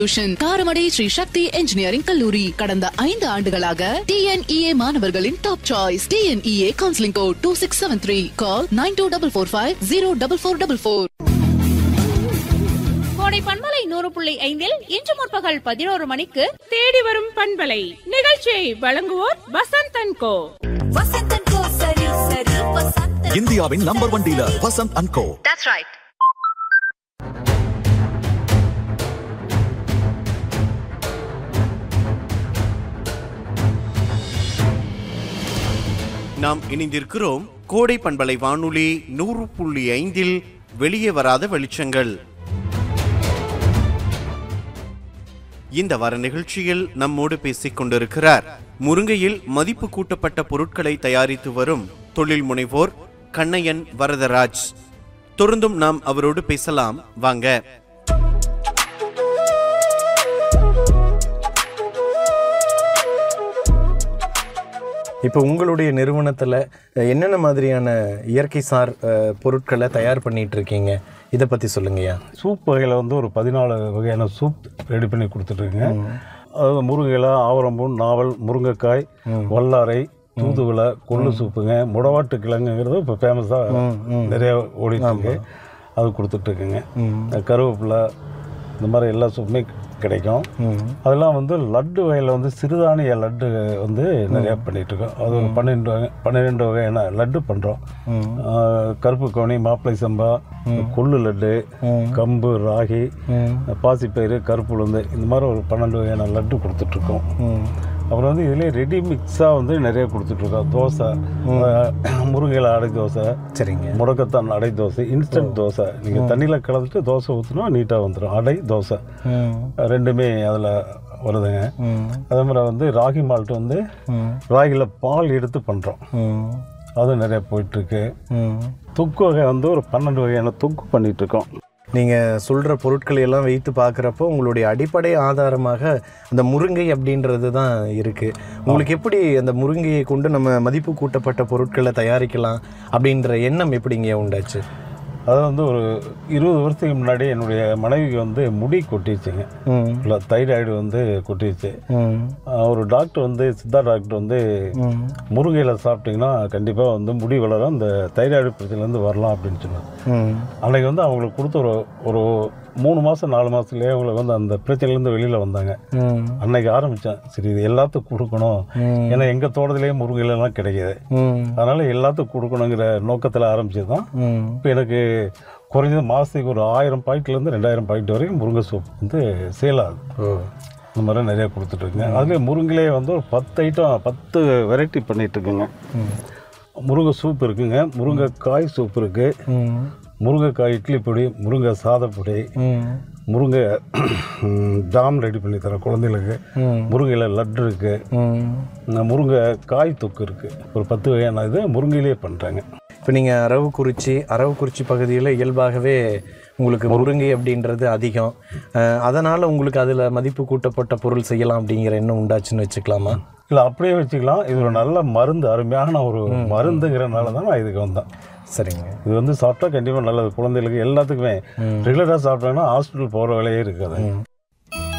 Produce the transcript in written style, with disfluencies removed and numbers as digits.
காரமடை ஸ்ரீ சக்தி engineering கல்லூரி கடந்த 5 ஆண்டுகளாக TNEA மாணவர்களின் top choice. TNEA counselling code 2673. கால் 92445444. கோடை பண்பலை 100.5 இன்று முற்பகல் 11 மணிக்கு தேடி வரும் பண்பலை நிகழ்ச்சியை வழங்குவோர் வசந்த் அண்ட் கோ. இந்தியாவின் number 1 dealer Vasanth and go. That's right. நாம் இணைந்திருக்கிறோம் கோடை பண்பலை வானொலி 100.5 வெளியே வராத வெளிச்சங்கள். இந்த வார நிகழ்ச்சியில் நம்மோடு பேசிக் கொண்டிருக்கிறார் முருங்கையில் மதிப்பு கூட்டப்பட்ட பொருட்களை தயாரித்து வரும் தொழில் முனைவோர் கண்ணையன் வரதராஜ். தொடர்ந்தும் நாம் அவரோடு பேசலாம் வாங்க. இப்போ உங்களுடைய நிறுவனத்தில் என்னென்ன மாதிரியான இயற்கை சார் பொருட்களை தயார் பண்ணிட்டு இருக்கீங்க, இதை பற்றி சொல்லுங்கய்யா. சூப் வகையில் வந்து ஒரு 14 வகையான சூப் ரெடி பண்ணி கொடுத்துட்ருக்குங்க. அதாவது முருங்கையில் ஆவரம்பூன், நாவல், முருங்கைக்காய், வல்லாரை, தூதுவளை, கொள்ளு சூப்புங்க, முடவாட்டு கிழங்குங்கிறது இப்போ ஃபேமஸாக நிறைய ஓடிட்டுருக்கு, அது கொடுத்துட்ருக்குங்க. கருவேப்பிலை, இந்த மாதிரி எல்லா சூப்புமே கிடைக்கும். அதெல்லாம் வந்து லட்டு வகையில் வந்து சிறுதானிய லட்டு வந்து நிறையா பண்ணிகிட்ருக்கோம். அது ஒரு 12 வகையான லட்டு பண்ணுறோம். கருப்பு கவுனி, மாப்பிளை சம்பா, கொள்ளு லட்டு, கம்பு, ராகி, பாசிப்பயிறு, கருப்பு உளுந்து, இந்த மாதிரி ஒரு 12 வகையான லட்டு கொடுத்துட்ருக்கோம். அப்புறம் வந்து இதிலே ரெடி மிக்ஸாக வந்து நிறைய கொடுத்துட்ருக்கோம். தோசை, முருங்கையில் அடை தோசை, சரிங்க, முடக்கத்தான் அடை தோசை, இன்ஸ்டன்ட் தோசை. நீங்கள் தண்ணியில் கலந்துட்டு தோசை ஊற்றினா நீட்டாக வந்துடும். அடை தோசை ரெண்டுமே அதில் வருதுங்க. அதே மாதிரி வந்து ராகி மால்ட்டு வந்து ராகியில் பால் எடுத்து பண்ணுறோம், அதுவும் நிறைய போயிட்டுருக்கு. தொக்கு வகை வந்து ஒரு 12 வகையான தொக்கு பண்ணிகிட்ருக்கோம். நீங்கள் சொல்கிற பொருட்களை எல்லாம் வைத்து பார்க்குறப்போ உங்களுடைய அடிப்படை ஆதாரமாக அந்த முருங்கை அப்படின்றது தான் இருக்குது. உங்களுக்கு எப்படி அந்த முருங்கையை கொண்டு நம்ம மதிப்பு கூட்டப்பட்ட பொருட்களை தயாரிக்கலாம் அப்படின்ற எண்ணம் எப்படிங்க உண்டாச்சு? அது வந்து ஒரு 20 வருஷத்துக்கு முன்னாடி என்னுடைய மனைவிக்கு வந்து முடி கொட்டிடுச்சுங்க. இல்லை, தைராய்டு வந்து கொட்டிடுச்சு. ஒரு டாக்டர் வந்து, சித்தா டாக்டர் வந்து, முருங்கையில் சாப்பிட்டிங்கன்னா கண்டிப்பாக வந்து முடி வளர அந்த தைராய்டு பிரச்சனைலேருந்து வரலாம் அப்படின்னு சொன்னாங்க. அன்றைக்கி வந்து அவங்களுக்கு கொடுத்த ஒரு 3 மாதம் 4 மாதத்துலேயே அவங்களுக்கு வந்து அந்த பிரச்சனைலேருந்து வெளியில் வந்தாங்க. அன்னைக்கு ஆரம்பித்தேன், சரி இது எல்லாத்துக்கும் கொடுக்கணும், ஏன்னா எங்கள் தோட்டத்திலேயே முருங்கைலாம் கிடைக்கிது, அதனால் எல்லாத்துக்கும் கொடுக்கணுங்கிற நோக்கத்தில் ஆரம்பிச்சது தான். இப்போ எனக்கு குறைஞ்சது மாதத்துக்கு ஒரு 1000 பாக்கெட்லேருந்து 2000 பாக்கெட் வரைக்கும் முருங்கை சூப் வந்து சேல் ஆகுது. இந்த மாதிரி நிறையா கொடுத்துட்ருக்குங்க. அதுலேயே முருங்கையிலே வந்து ஒரு 10 வெரைட்டி பண்ணிகிட்ருக்குங்க. முருங்கை சூப் இருக்குங்க, முருங்கைக்காய் சூப் இருக்குது, முருங்கைக்காய் இட்லி பொடி, முருங்கை சாதப்பொடி, முருங்கை ஜாம் ரெடி பண்ணி தரேன் குழந்தைகளுக்கு, முருங்கையில் லட்டு இருக்குது, முருங்கை காய் தொக்கு இருக்குது. ஒரு 10 வகையான இது முருங்கையிலே பண்ணுறாங்க. இப்போ நீங்கள் அரவக்குறிச்சி பகுதியில் இயல்பாகவே உங்களுக்கு முருங்கை அப்படின்றது அதிகம், அதனால் உங்களுக்கு அதில் மதிப்பு கூட்டப்பட்ட பொருள் செய்யலாம் அப்படிங்கிற எண்ணம் உண்டாச்சுன்னு வச்சுக்கலாமா? இல்லை, அப்படியே வச்சுக்கலாம். இது ஒரு நல்ல மருந்து, அருமையான ஒரு மருந்துங்கிறனால தான் நான் இதுக்கு வந்தேன். சரிங்க. இது வந்து சாப்பிட்டா கண்டிப்பாக நல்லது, குழந்தைகளுக்கு எல்லாத்துக்குமே. ரெகுலராக சாப்பிட்டாங்கன்னா ஹாஸ்பிட்டல் போகிற வேலையே இருக்காது.